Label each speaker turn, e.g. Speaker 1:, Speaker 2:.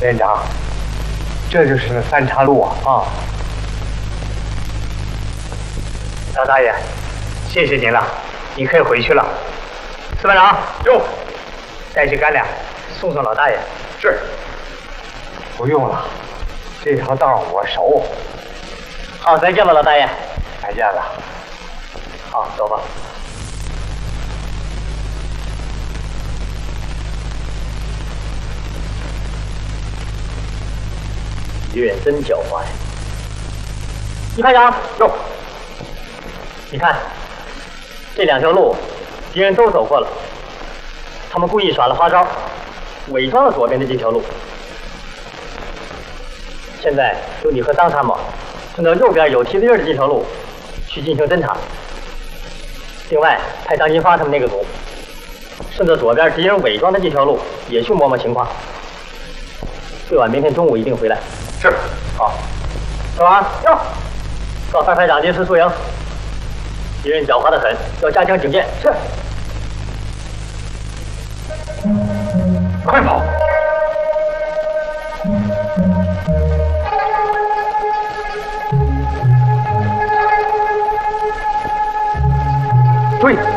Speaker 1: 连长，这就是那三岔路啊！啊，老大爷，谢谢您了，你可以回去了。司班长，
Speaker 2: 哟，
Speaker 1: 带些干粮送送老大爷。
Speaker 2: 是。
Speaker 1: 不用了，这条道我熟。
Speaker 3: 好，再见吧，老大爷。
Speaker 1: 再见了。好，走吧。
Speaker 3: 敌人真狡猾呀！一排长，
Speaker 2: 哟，
Speaker 3: 你看，这两条路，敌人都走过了，他们故意耍了花招，伪装了左边的这条路。现在由你和张参谋顺着右边有梯子印的这条路去进行侦查，另外派张金发他们那个组顺着左边敌人伪装的这条路也去摸摸情况。最晚明天中午一定回来。
Speaker 2: 是。
Speaker 3: 好。小王，哟，告范排长临时宿营，敌人狡猾得很，要加强警戒。是。
Speaker 2: 快跑！对。